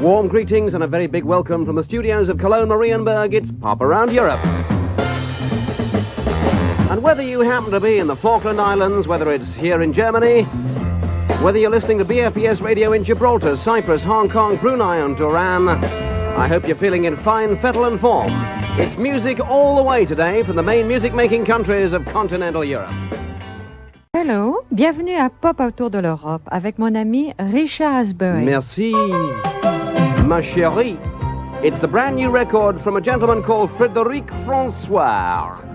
Warm greetings and a very big welcome from the studios of Cologne Marienburg. It's Pop Around Europe. And whether you happen to be in the Falkland Islands, whether it's here in Germany, whether you're listening to BFBS Radio in Gibraltar, Cyprus, Hong Kong, Brunei and Tehran, I hope you're feeling in fine fettle and form. It's music all the way today from the main music-making countries of continental Europe. Hello, bienvenue à Pop Autour de l'Europe avec mon ami Richard Asbury. Merci, ma chérie. It's the brand new record from a gentleman called Frédéric François.